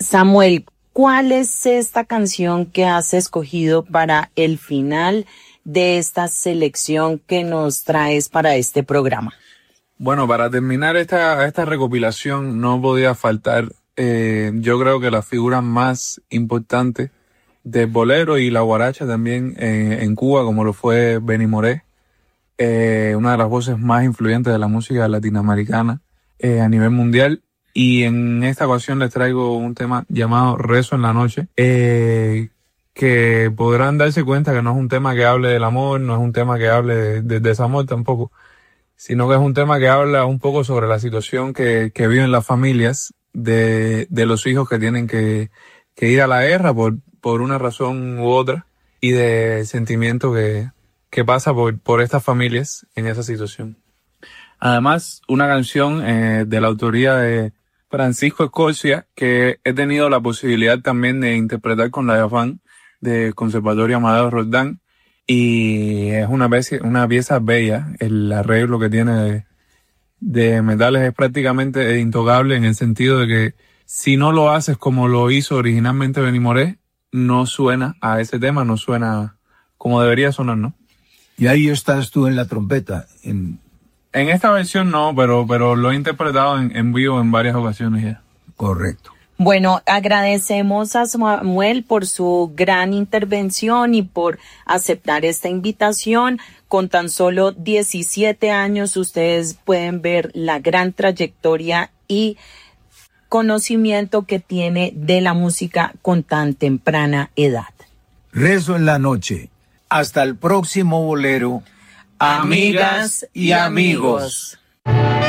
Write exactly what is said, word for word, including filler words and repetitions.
Samuel, ¿cuál es esta canción que has escogido para el final de esta selección que nos traes para este programa? Bueno, para terminar esta, esta recopilación no podía faltar, eh, yo creo que la figura más importante del bolero y la guaracha también eh, en Cuba, como lo fue Benny Moré, eh, una de las voces más influyentes de la música latinoamericana eh, a nivel mundial. Y en esta ocasión les traigo un tema llamado Rezo en la Noche, eh, que podrán darse cuenta que no es un tema que hable del amor, no es un tema que hable de, de desamor tampoco, sino que es un tema que habla un poco sobre la situación que, que viven las familias de, de los hijos que tienen que, que ir a la guerra por, por una razón u otra, y de sentimiento que, que pasa por, por estas familias en esa situación. Además, una canción eh, de la autoría de Francisco Escorcia, que he tenido la posibilidad también de interpretar con la Afán del Conservatorio Amadeo Roldán, y es una pieza, una pieza bella. El arreglo que tiene de, de metales es prácticamente intocable, en el sentido de que si no lo haces como lo hizo originalmente Benny Moré, no suena a ese tema, no suena como debería sonar, ¿no? Y ahí estás tú en la trompeta. En, en esta versión no, pero, pero lo he interpretado en, en vivo en varias ocasiones ya. Correcto. Bueno, agradecemos a Samuel por su gran intervención y por aceptar esta invitación. Con tan solo diecisiete años, ustedes pueden ver la gran trayectoria y conocimiento que tiene de la música con tan temprana edad. Rezo en la Noche. Hasta el próximo bolero. Amigas y amigos.